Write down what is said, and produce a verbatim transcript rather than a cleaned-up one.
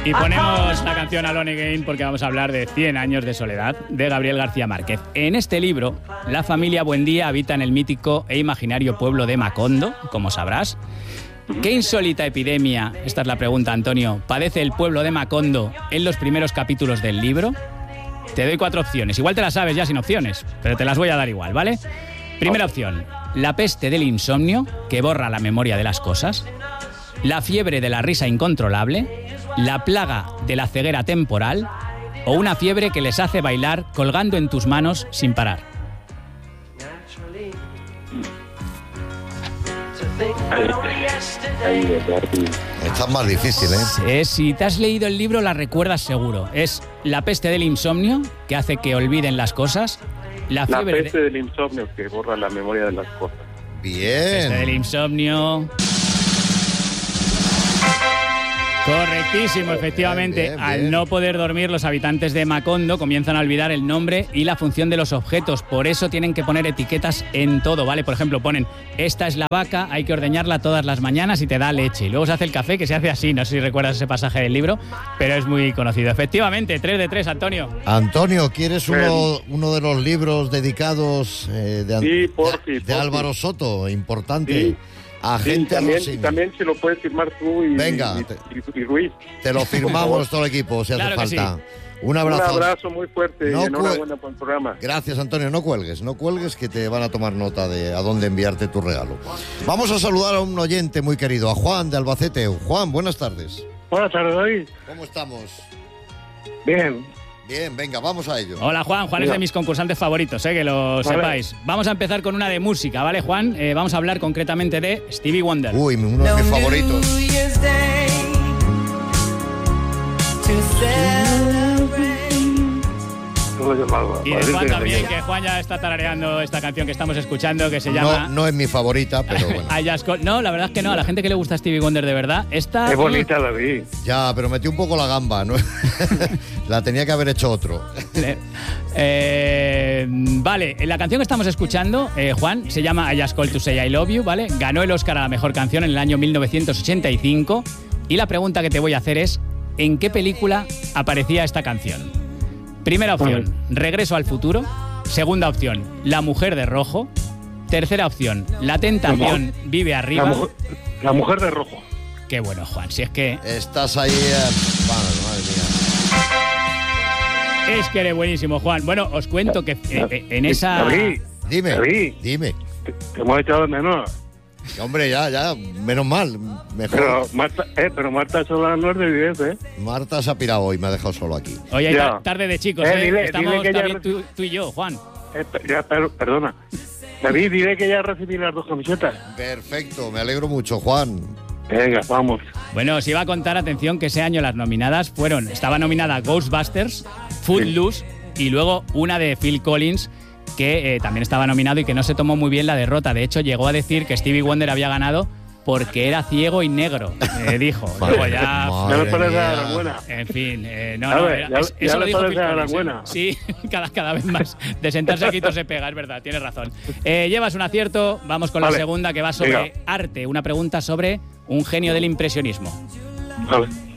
Y ponemos la canción Alone Again porque vamos a hablar de cien años de soledad de Gabriel García Márquez. En este libro, la familia Buendía habita en el mítico e imaginario pueblo de Macondo, como sabrás. ¿Qué insólita epidemia, esta es la pregunta, Antonio, padece el pueblo de Macondo en los primeros capítulos del libro? Te doy cuatro opciones. Igual te las sabes ya sin opciones, pero te las voy a dar igual, ¿vale? Primera opción, la peste del insomnio, que borra la memoria de las cosas. La fiebre de la risa incontrolable. La plaga de la ceguera temporal. O una fiebre que les hace bailar colgando en tus manos sin parar. Esta es más difícil, ¿eh? Eh, si te has leído el libro, la recuerdas seguro. Es la peste del insomnio, que hace que olviden las cosas. La, La fiebre peste de... del insomnio, que borra la memoria de las cosas. Bien. Peste del insomnio. Correctísimo, efectivamente. Bien, bien, Al bien. no poder dormir, los habitantes de Macondo comienzan a olvidar el nombre y la función de los objetos. Por eso tienen que poner etiquetas en todo, ¿vale? Por ejemplo, ponen, esta es la vaca, hay que ordeñarla todas las mañanas y te da leche. Y luego se hace el café, que se hace así. No sé si recuerdas ese pasaje del libro, pero es muy conocido. Efectivamente, tres de tres, Antonio. Antonio, ¿quieres uno, uno de los libros dedicados eh, de, Sí, por de- sí, de por Álvaro Soto? Importante. Sí. Agente Sí, también, Rossini. también se lo puedes firmar tú y, Venga, y, te- y- y Ruiz. Te lo firmamos todo el equipo, si Claro que hace falta. Un Un abrazo. abrazo muy fuerte No y enhorabuena por el programa. Gracias, Antonio. No cuelgues, no cuelgues, que te van a tomar nota de a dónde enviarte tu regalo. Vamos a saludar a un oyente muy querido, a Juan de Albacete. Juan, buenas tardes. Buenas tardes, David. ¿Cómo estamos? Bien. Bien, venga, vamos a ello. Hola, Juan. Juan es de mis concursantes favoritos, eh, que lo Vale. sepáis. Vamos a empezar con una de música, ¿vale, Juan? Eh, vamos a hablar concretamente de Stevie Wonder. Uy, uno de mis favoritos. No lo llamaba. Y de Madrid Juan de también, Sevilla. que Juan ya está tarareando esta canción que estamos escuchando, que se No, llama... no es mi favorita, pero bueno. I Just Call- No, la verdad es que no. A la gente que le gusta Stevie Wonder de verdad, esta... Es bonita, David. Ya, pero metí un poco la gamba, ¿no? La tenía que haber hecho otro. Eh, vale, la canción que estamos escuchando, eh, Juan, se llama I Just Call to Say I Love You, ¿vale? Ganó el Oscar a la mejor canción en el año mil novecientos ochenta y cinco. Y la pregunta que te voy a hacer es, ¿en qué película aparecía esta canción? Primera opción, Regreso al futuro. Segunda opción, La mujer de rojo. Tercera opción, La tentación vive La arriba. mujer, la mujer de rojo. Qué bueno, Juan, si es que... Estás ahí... eh, Madre, madre mía. Es que eres buenísimo, Juan. Bueno, os cuento que eh, eh, en esa... David, Dime, David. dime. te, te hemos echado de menos. Hombre, ya, ya, menos mal. Mejor. Pero Marta, eh, pero Marta Solana no es de diez, ¿eh? Marta se ha pirado hoy, me ha dejado solo aquí. Oye, hay Ya. ta- tarde de chicos, Eh, ¿eh? dile- Estamos dile que ya- también tú, tú y yo, Juan. Eh, per- ya, per- perdona. David, diré que ya recibí las dos camisetas. Perfecto, me alegro mucho, Juan. Venga, vamos. Bueno, os iba a contar, atención, que ese año las nominadas fueron... Estaba nominada Ghostbusters, Footloose y luego una de Phil Collins, que eh, también estaba nominado y que no se tomó muy bien la derrota. De hecho, llegó a decir que Stevie Wonder había ganado porque era ciego y negro, eh, dijo. Luego ya... Ya Madre me parece mía. la buena. En fin, eh, no, A no, ver, era- ya- es- ya eso le lo dijo parece Phil a la Collins, ¿eh? buena. Sí, cada, cada vez más. De sentarse aquí todo se pega, es verdad, tienes razón. Eh, llevas un acierto, vamos con la Vale. segunda, que va sobre Venga. arte. Una pregunta sobre un genio del impresionismo. Vale.